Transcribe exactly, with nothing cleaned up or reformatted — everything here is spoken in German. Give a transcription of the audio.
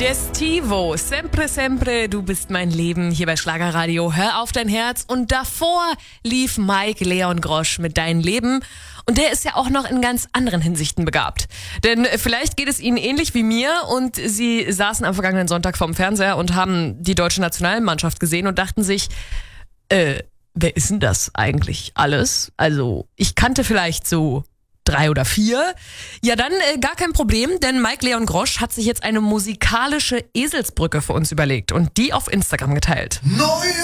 Gestivo, sempre, sempre, du bist mein Leben, hier bei Schlagerradio. Hör auf dein Herz. Und davor lief Mike Leon Grosch mit Dein Leben. Und der ist ja auch noch in ganz anderen Hinsichten begabt. Denn vielleicht geht es Ihnen ähnlich wie mir und Sie saßen am vergangenen Sonntag vorm Fernseher und haben die deutsche Nationalmannschaft gesehen und dachten sich, äh, wer ist denn das eigentlich alles? Also, ich kannte vielleicht so drei oder vier. Ja, dann äh, gar kein Problem, denn Mike Leon Grosch hat sich jetzt eine musikalische Eselsbrücke für uns überlegt und die auf Instagram geteilt. Neue